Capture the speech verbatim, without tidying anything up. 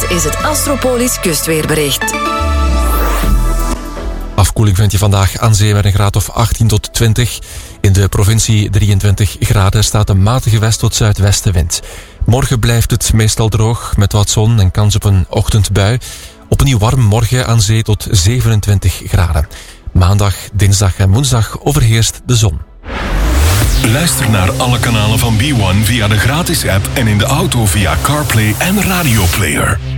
Dit is het Astropolis kustweerbericht. Afkoeling vind je vandaag aan zee met een graad of achttien tot twintig. In de provincie drieëntwintig graden staat een matige west- tot zuidwestenwind. Morgen blijft het meestal droog met wat zon en kans op een ochtendbui. Opnieuw warm morgen aan zee tot zevenentwintig graden. Maandag, dinsdag en woensdag overheerst de zon. Luister naar alle kanalen van B one via de gratis app en in de auto via CarPlay en Radio Player.